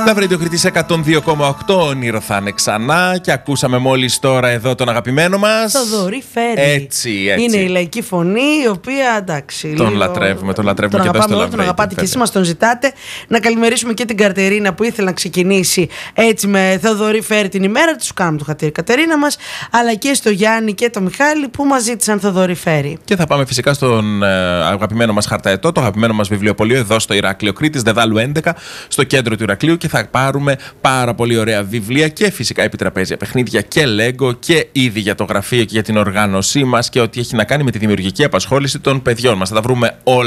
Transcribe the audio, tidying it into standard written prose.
Λαβρέντιο Κρήτης 102,8, όνειρο θα είναι ξανά. Και ακούσαμε μόλις τώρα εδώ τον αγαπημένο μας Θοδωρή Φέρη. Έτσι. Είναι η λαϊκή φωνή, η οποία εντάξει. Τον λατρεύουμε και εδώ στο Λαβρέντιο. Τον αγαπάτε και εσείς μας τον ζητάτε. Να καλημερίσουμε και την Κατερίνα που ήθελε να ξεκινήσει έτσι με Θοδωρή Φέρη την ημέρα του. Κάνουμε το χατήρι Κατερίνα μας. Αλλά και στο Γιάννη και το Μιχάλη που μας ζήτησαν Θοδωρή Φέρη. Και θα πάμε φυσικά στον αγαπημένο μας Χαρταετό, το αγαπημένο μας βιβλιοπωλείο εδώ στο Ηράκλειο Κρήτης, Δεδάλου 11, στο κέντρο του Ηρακλείου. Και θα πάρουμε πάρα πολύ ωραία βιβλία και φυσικά επιτραπέζια παιχνίδια και λέγκο και είδη για το γραφείο και για την οργάνωσή μας και ό,τι έχει να κάνει με τη δημιουργική απασχόληση των παιδιών μας. Θα τα βρούμε όλα